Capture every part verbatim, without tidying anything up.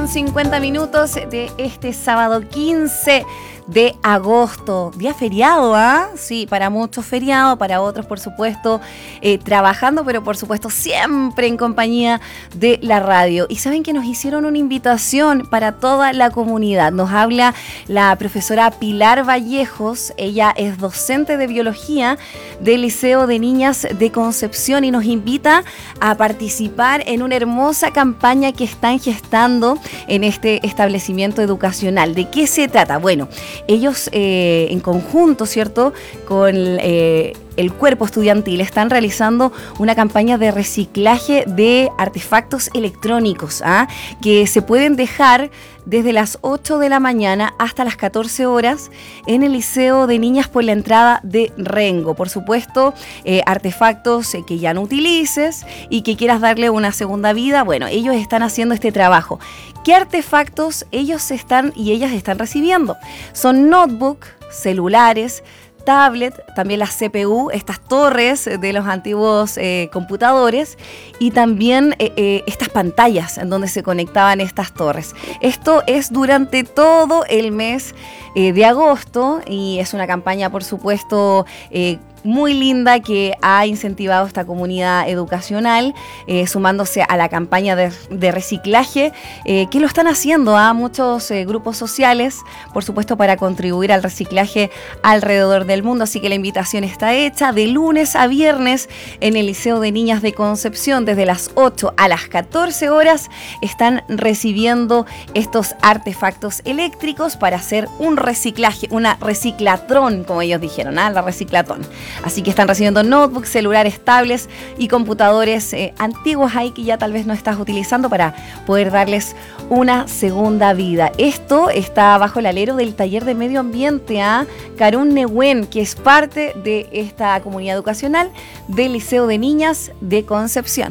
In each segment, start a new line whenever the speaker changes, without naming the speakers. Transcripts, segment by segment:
con cincuenta minutos de este sábado quince de agosto. Día feriado, ¿ah? ¿eh? Sí, para muchos feriado, para otros, por supuesto, eh, trabajando, pero por supuesto siempre en compañía de la radio. Y saben que nos hicieron una invitación para toda la comunidad. Nos habla la profesora Pilar Vallejos. Ella es docente de biología del Liceo de Niñas de Concepción y nos invita a participar en una hermosa campaña que están gestando en este establecimiento educacional. ¿De qué se trata? Bueno, ellos eh, en conjunto, ¿cierto?, con eh, el cuerpo estudiantil están realizando una campaña de reciclaje de artefactos electrónicos, ¿ah? que se pueden dejar desde las ocho de la mañana hasta las catorce horas en el Liceo de Niñas por la entrada de Rengo. Por supuesto, eh, artefactos eh, que ya no utilices y que quieras darle una segunda vida. Bueno, ellos están haciendo este trabajo. ¿Qué artefactos ellos están y ellas están recibiendo? Son notebook, celulares, tablet, también las C P U, estas torres de los antiguos eh, computadores y también eh, eh, estas pantallas en donde se conectaban estas torres. Esto es durante todo el mes eh, de agosto y es una campaña, por supuesto, eh, muy linda que ha incentivado esta comunidad educacional, eh, sumándose a la campaña de, de reciclaje, eh, que lo están haciendo a muchos eh, grupos sociales, por supuesto, para contribuir al reciclaje alrededor del mundo. Así que la invitación está hecha de lunes a viernes en el Liceo de Niñas de Concepción, desde las ocho a las catorce horas, están recibiendo estos artefactos eléctricos para hacer un reciclaje, una reciclatrón, como ellos dijeron, ¿ah? La reciclatón. Así que están recibiendo notebooks, celulares, tablets y computadores eh, antiguos ahí que ya tal vez no estás utilizando para poder darles una segunda vida. Esto está bajo el alero del Taller de Medio Ambiente a Carún Nehuen, que es parte de esta comunidad educacional del Liceo de Niñas de Concepción.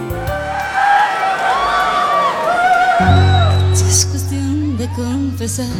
Si es cuestión de confesar